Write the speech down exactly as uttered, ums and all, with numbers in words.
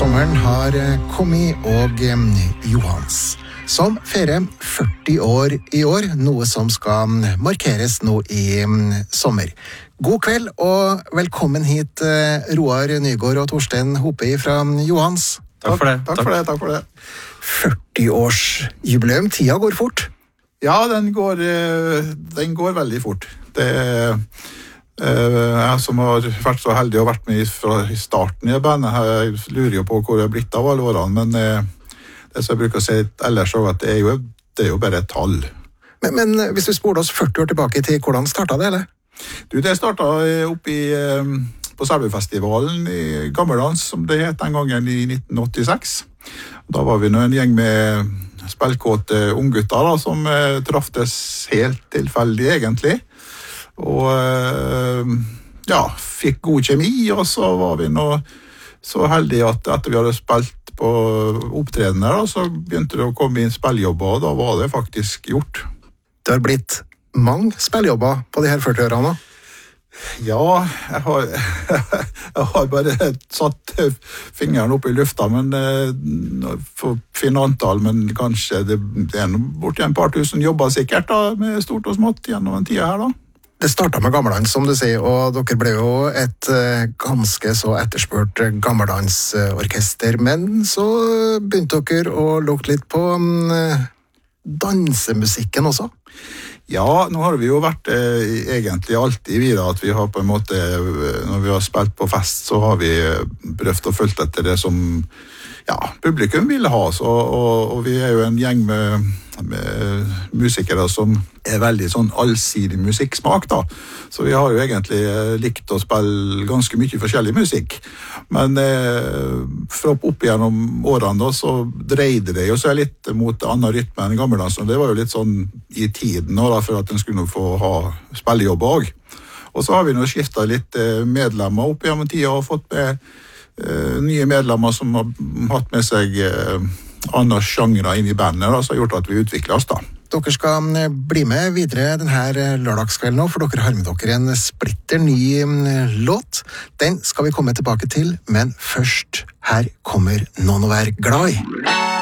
Sommeren har kommet, og Johans, som feirer førti år i år, noe som skal markeres nå i sommer. God kveld og velkommen hit, Roar Nygaard og Torstein Hope fra Johans. Takk for det. Takk for det, takk for det. førti års jubileum, tida går fort. Ja, den går, den går veldig fort. Det er jeg som har vært så heldig og vært med fra starten i bandet, jeg lurer jo på hvor det er blitt av alle årene, men det som jeg bruker å si ellers også, at det er jo, det er jo bare et tall. Men, men hvis vi spoler oss førti år tilbake til, hvordan startet det, eller? Du, det startet oppe i, på Selbufestivalen i Gammeldans, som det het den gangen i nitten åttiseks. Da var vi nå en gjeng med spillkåte unggutter da, som traftes helt tilfeldig egentlig. Og ja, fikk god kjemi, og så var vi nå så heldige at etter vi hadde spilt på opptredener, da, så begynte det å komme inn spilljobber, og da var det faktisk gjort. Det har blitt mange spilljobber på de her førti årene. Ja, jeg har, jeg har bare satt fingeren opp i lufta, men for å finne antall, men kanskje det, det er borti en par tusen jobber sikkert da, med stort og smått gjennom en tid her da. Det startet med Gammeldans, som du sier, og dere ble jo et ganske så etterspurt gammeldansorkester, men så begynte dere å lukte litt på dansemusikken også. Ja, nå har vi jo vært eh, egentlig alltid videre at vi har på en måte, når vi har spilt på fest, så har vi prøvd å følge etter det som ja, publikum ville ha, så, og, og vi er jo en gjeng med, med musikere som er veldig sånn allsidig musikksmak da, så vi har jo egentlig likt å spille ganske mye forskjellig musikk, men eh, fra opp gjennom årene da, så dreide det jo seg litt mot annen rytme enn Gammeldans, og det var jo litt sånn i tiden da, for at den skulle få ha spillejobb også. Og så har vi nå skiftet litt eh, medlemmer opp gjennom tida og fått med Uh, nye medlemmer som har hatt med seg uh, andre sjangere inn i bandet, da, som har gjort at vi utvikler oss da. Dere skal bli med videre denne lørdagskvelden nå, for dere har med dere en splitter ny låt. Den skal vi komme tilbake til, men først her kommer Noen å være glad i.